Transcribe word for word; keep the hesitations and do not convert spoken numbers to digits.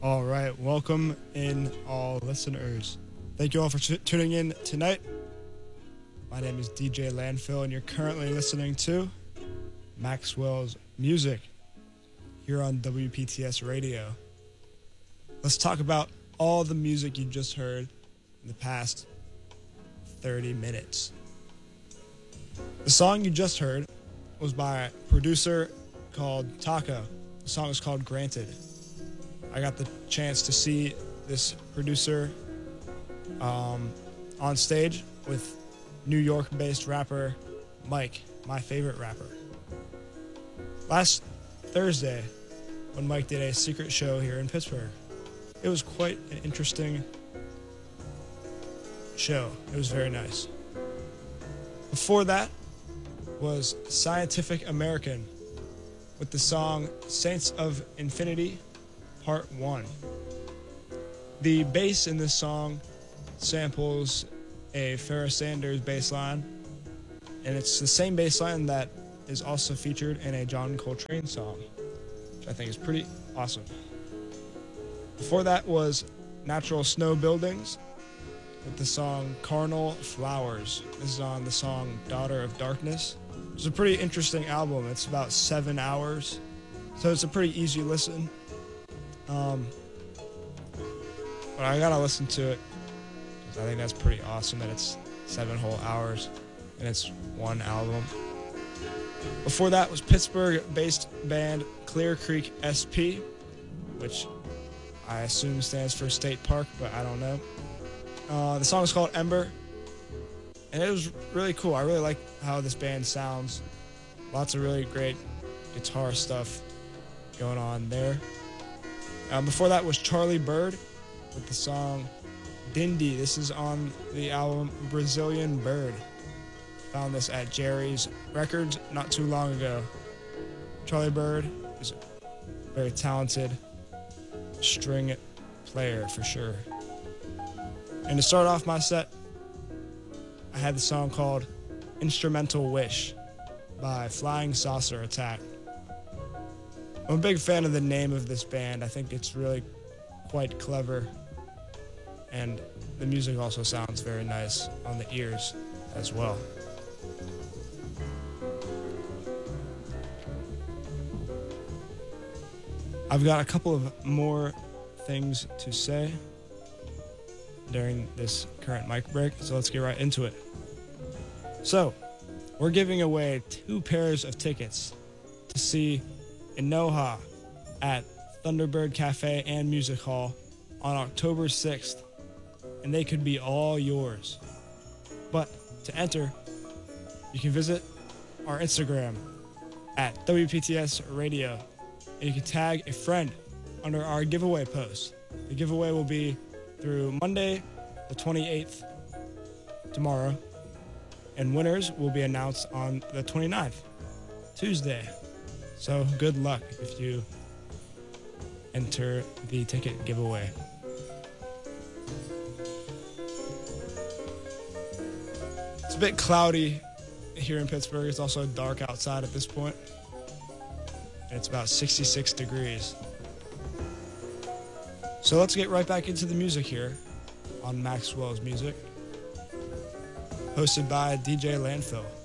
All right, welcome in all listeners. Thank you all for t- tuning in tonight. My name is D J Landfill, and you're currently listening to Maxwell's Music here on W P T S Radio. Let's talk about all the music you just heard in the past thirty minutes. The song you just heard was by a producer called Taco. The song is called Granted. I got the chance to see this producer um, on stage with New York-based rapper Mike, my favorite rapper. Last Thursday, when Mike did a secret show here in Pittsburgh, it was quite an interesting show. It was very nice. Before that was Scientific American with the song Saints of Infinity, Part one. The bass in this song samples a Pharoah Sanders bass line, and it's the same bass line that is also featured in a John Coltrane song, which I think is pretty awesome. Before that was Natural Snow Buildings with the song Carnal Flowers. This is on the song Daughter of Darkness. It's a pretty interesting album. It's about seven hours, so it's a pretty easy listen. Um, but I gotta listen to it because I think that's pretty awesome that it's seven whole hours and it's one album. Before that was Pittsburgh-based band Clear Creek S P, which I assume stands for State Park, but I don't know. Uh, the song is called Ember, and it was really cool. I really like how this band sounds. Lots of really great guitar stuff going on there. Um, before that was Charlie Bird with the song Dindy. This is on the album Brazilian Bird. Found this at Jerry's Records not too long ago. Charlie Bird is a very talented string player for sure. And to start off my set, I had the song called Instrumental Wish by Flying Saucer Attack. I'm a big fan of the name of this band. I think it's really quite clever, and the music also sounds very nice on the ears as well. I've got a couple of more things to say during this current mic break, so let's get right into it. So, we're giving away two pairs of tickets to see Enoha at Thunderbird Cafe and Music Hall on October sixth, and they could be all yours. But to enter, you can visit our Instagram at W P T S Radio, and you can tag a friend under our giveaway post. The giveaway will be through Monday the twenty-eighth, tomorrow, and winners will be announced on the twenty-ninth, Tuesday. So good luck if you enter the ticket giveaway. It's a bit cloudy here in Pittsburgh. It's also dark outside at this point. And it's about sixty-six degrees. So let's get right back into the music here on Maxwell's Music, hosted by D J Landfill.